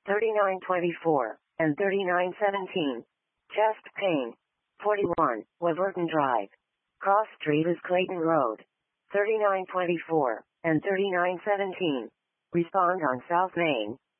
3924, and 3917. Chest pain. 41, Waverton Drive. Cross Street is Clayton Road. 3924, and 3917. Respond on South Main.